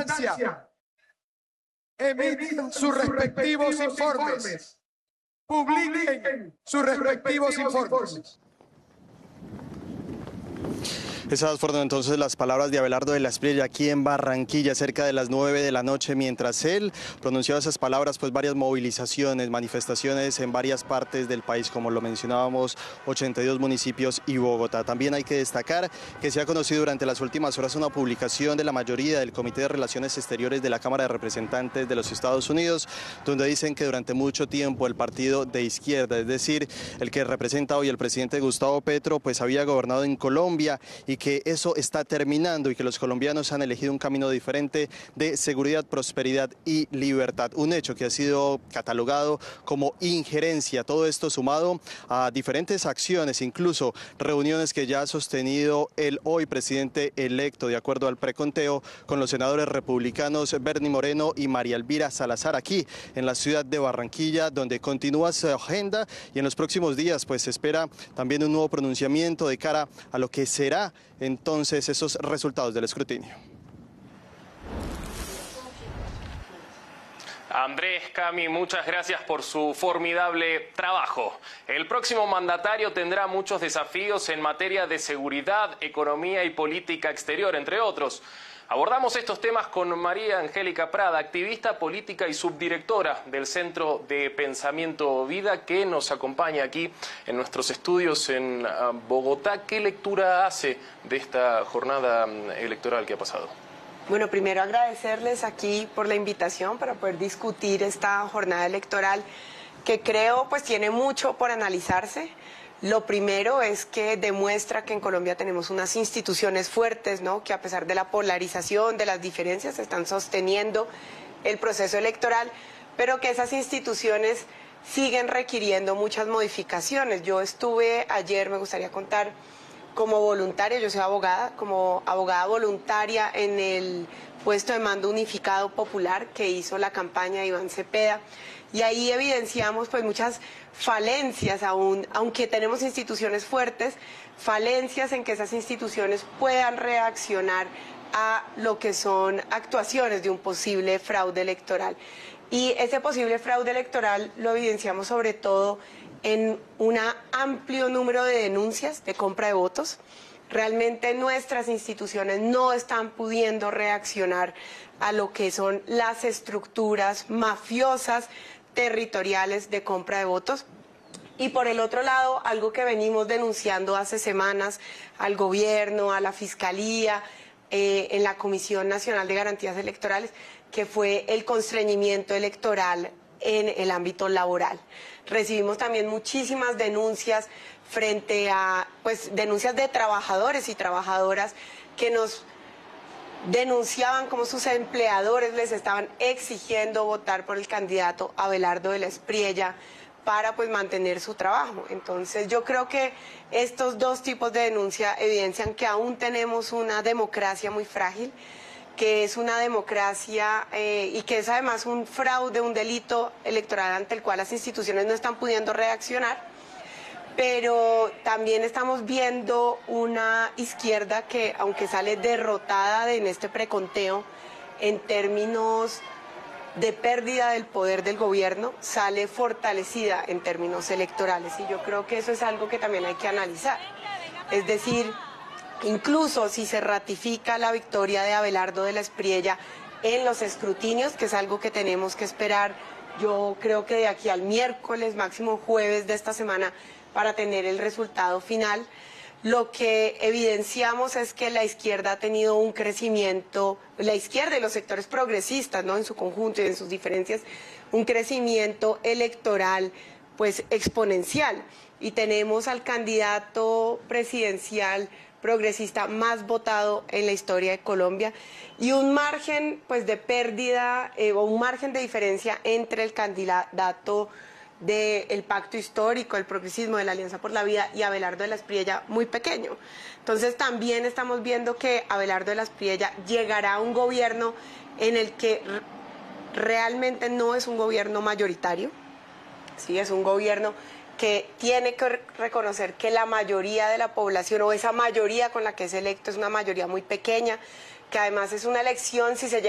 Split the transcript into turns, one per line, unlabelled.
instancia emiten sus respectivos informes, publiquen sus respectivos informes.
Esas fueron entonces las palabras de Abelardo de la Espriella aquí en Barranquilla, cerca de las 9 de la noche. Mientras él pronunció esas palabras, pues varias movilizaciones, manifestaciones en varias partes del país, como lo mencionábamos, 82 municipios y Bogotá. También hay que destacar que se ha conocido durante las últimas horas una publicación de la mayoría del Comité de Relaciones Exteriores de la Cámara de Representantes de los Estados Unidos, donde dicen que durante mucho tiempo el partido de izquierda, es decir, el que representa hoy el presidente Gustavo Petro, pues había gobernado en Colombia y que eso está terminando y que los colombianos han elegido un camino diferente de seguridad, prosperidad y libertad. Un hecho que ha sido catalogado como injerencia. Todo esto sumado a diferentes acciones, incluso reuniones que ya ha sostenido el hoy presidente electo, de acuerdo al preconteo, con los senadores republicanos Bernie Moreno y María Elvira Salazar, aquí en la ciudad de Barranquilla, donde continúa su agenda, y en los próximos días pues se espera también un nuevo pronunciamiento de cara a lo que será entonces esos resultados del escrutinio.
Andrés, Cami, muchas gracias por su formidable trabajo. El próximo mandatario tendrá muchos desafíos en materia de seguridad, economía y política exterior, entre otros. Abordamos estos temas con María Angélica Prada, activista política y subdirectora del Centro de Pensamiento Vida, que nos acompaña aquí en nuestros estudios en Bogotá. ¿Qué lectura hace de esta jornada electoral que ha pasado?
Bueno, primero agradecerles aquí por la invitación para poder discutir esta jornada electoral que creo pues tiene mucho por analizarse. Lo primero es que demuestra que en Colombia tenemos unas instituciones fuertes, ¿no?, que a pesar de la polarización, de las diferencias, están sosteniendo el proceso electoral, pero que esas instituciones siguen requiriendo muchas modificaciones. Yo estuve ayer, me gustaría contar, como voluntaria, yo soy abogada, como abogada voluntaria en el puesto de mando unificado popular que hizo la campaña de Iván Cepeda, y ahí evidenciamos pues muchas falencias aún, aunque tenemos instituciones fuertes, falencias en que esas instituciones puedan reaccionar a lo que son actuaciones de un posible fraude electoral. Y ese posible fraude electoral lo evidenciamos sobre todo en un amplio número de denuncias de compra de votos. Realmente nuestras instituciones no están pudiendo reaccionar a lo que son las estructuras mafiosas territoriales de compra de votos. Y por el otro lado, algo que venimos denunciando hace semanas al gobierno, a la Fiscalía, en la Comisión Nacional de Garantías Electorales, que fue el constreñimiento electoral en el ámbito laboral. Recibimos también muchísimas denuncias frente a, pues, denuncias de trabajadores y trabajadoras que nos denunciaban cómo sus empleadores les estaban exigiendo votar por el candidato Abelardo de la Espriella para pues mantener su trabajo. Entonces yo creo que estos dos tipos de denuncia evidencian que aún tenemos una democracia muy frágil, que es una democracia y que es además un fraude, un delito electoral ante el cual las instituciones no están pudiendo reaccionar. Pero también estamos viendo una izquierda que, aunque sale derrotada en este preconteo en términos de pérdida del poder del gobierno, sale fortalecida en términos electorales, y yo creo que eso es algo que también hay que analizar. Es decir, incluso si se ratifica la victoria de Abelardo de la Espriella en los escrutinios, que es algo que tenemos que esperar, yo creo que de aquí al miércoles, máximo jueves de esta semana, para tener el resultado final, lo que evidenciamos es que la izquierda ha tenido un crecimiento, la izquierda y los sectores progresistas, ¿no?, en su conjunto y en sus diferencias, un crecimiento electoral pues exponencial. Y tenemos al candidato presidencial progresista más votado en la historia de Colombia y un margen pues de pérdida o un margen de diferencia entre el candidato del pacto histórico, el progresismo, de la Alianza por la Vida, y Abelardo de la Espriella muy pequeño. Entonces también estamos viendo que Abelardo de la Espriella llegará a un gobierno en el que realmente no es un gobierno mayoritario, ¿sí? Es un gobierno que tiene que reconocer que la mayoría de la población, o esa mayoría con la que es electo, es una mayoría muy pequeña, que además es una elección, si se llega